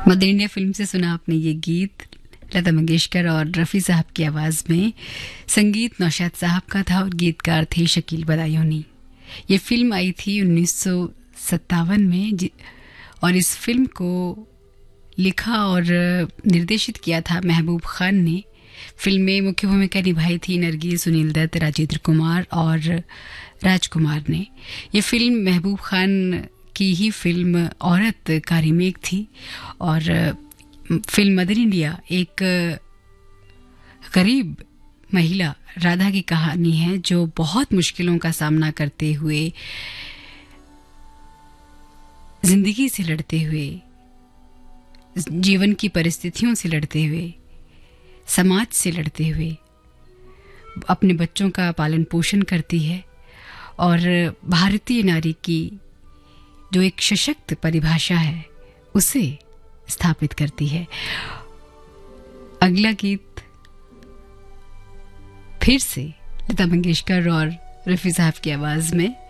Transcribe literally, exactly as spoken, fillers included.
Mother India film से सुना आपने ये गीत, लता मंगेशकर और रफ़ी साहब की आवाज़ में। संगीत नौशाद साहब का था और गीतकार थे शकील बदायूनी। ये फिल्म आई थी उन्नीस सौ सत्तावन में और इस फिल्म को लिखा और निर्देशित किया था महबूब खान ने। फिल्म में मुख्य भूमिका निभाई थी नरगिस, सुनील दत्त, राजेंद्र कुमार और राजकुमार ने। ये फिल्म महबूब खान की ही फिल्म औरत का रीमेक थी और फिल्म मदर इंडिया एक गरीब महिला राधा की कहानी है जो बहुत मुश्किलों का सामना करते हुए, जिंदगी से लड़ते हुए, जीवन की परिस्थितियों से लड़ते हुए, समाज से लड़ते हुए अपने बच्चों का पालन पोषण करती है और भारतीय नारी की जो एक सशक्त परिभाषा है उसे स्थापित करती है। अगला गीत फिर से लता मंगेशकर और रफ़ी साहब की आवाज में।